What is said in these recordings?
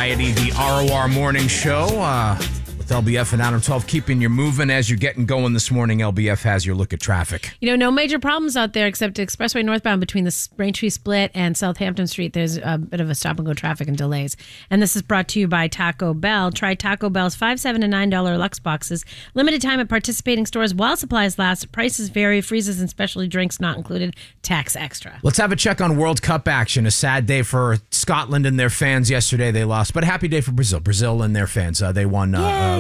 Variety, the ROR Morning Show with LBF and Adam 12, keeping you moving as you're getting going this morning. LBF has your look at traffic. You know, no major problems out there except Expressway northbound between the Braintree Split and Southampton Street. There's a bit of a stop-and-go traffic and delays. And this is brought to you by Taco Bell. Try Taco Bell's $5, $7, and $9 Lux boxes. Limited time at participating stores while supplies last. Prices vary. Freezes and specialty drinks not included. Tax extra. Let's have a check on World Cup action. A sad day for Scotland and their fans yesterday. They lost, but a happy day for Brazil. Brazil and their fans. They won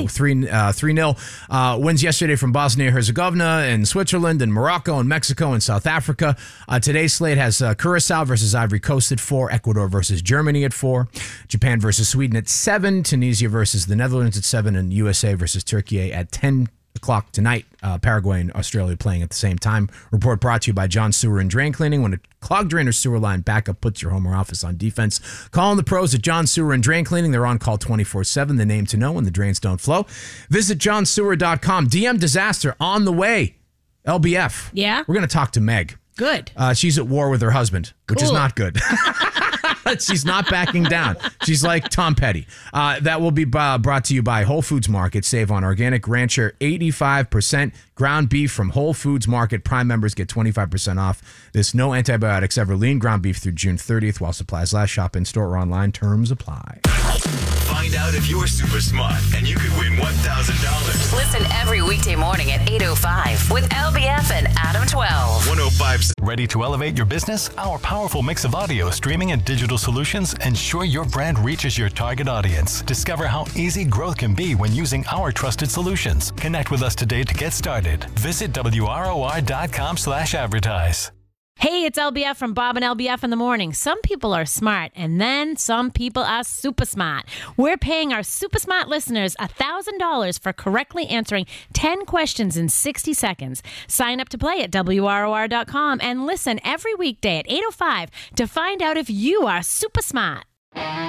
3-0. Wins yesterday from Bosnia-Herzegovina and Switzerland and Morocco and Mexico and South Africa. Today's slate has Curacao versus Ivory Coast at 4, Ecuador versus Germany at 4, Japan versus Sweden at 7, Tunisia versus the Netherlands at 7, and USA versus Turkey at 10 o'clock tonight. Paraguay and Australia playing at the same time. Report brought to you by John Sewer and Drain Cleaning. When a clogged drain or sewer line backup puts your home or office on defense, call on the pros at John Sewer and Drain Cleaning. They're on call 24/7. The name to know when the drains don't flow. Visit johnsewer.com. DM disaster on the way. LBF. Yeah? We're going to talk to Meg. Good. She's at war with her husband, which is not good. She's not backing down. She's like Tom Petty. That will be brought to you by Whole Foods Market. Save on organic rancher 85% ground beef from Whole Foods Market. Prime members get 25% off. There's no antibiotics ever. Lean ground beef through June 30th while supplies last. Shop in store or online. Terms apply. Find out if you're super smart and you could win $1,000. Listen every weekday morning at 8:05 with LBF and Adam 12. 105. Ready to elevate your business? Our powerful mix of audio, streaming, and digital solutions ensure your brand reaches your target audience. Discover how easy growth can be when using our trusted solutions. Connect with us today to get started. Visit WROR.com/advertise. Hey, it's LBF from Bob and LBF in the morning. Some people are smart, and then some people are super smart. We're paying our super smart listeners $1,000 for correctly answering 10 questions in 60 seconds. Sign up to play at WROR.com and listen every weekday at 8:05 to find out if you are super smart.